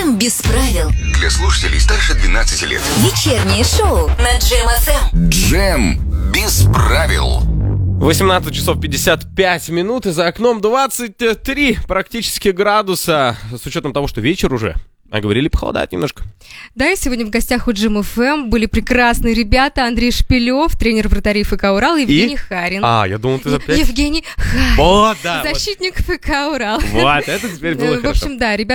Джем без правил. Для слушателей старше 12 лет. Вечернее шоу на Джем ФМ. Джем без правил. 18 часов 55 минут, и за окном 23 практически градуса, с учетом того, что вечер уже. А говорили, похолодает немножко. Да, и сегодня в гостях у Джем ФМ были прекрасные ребята. Андрей Шпилев, тренер вратарей ФК «Урал», Евгений Харин. Я думал, ты опять... Евгений Харин. Вот, да. Защитник ФК «Урал». Вот, это теперь было В хорошо. общем, да, ребята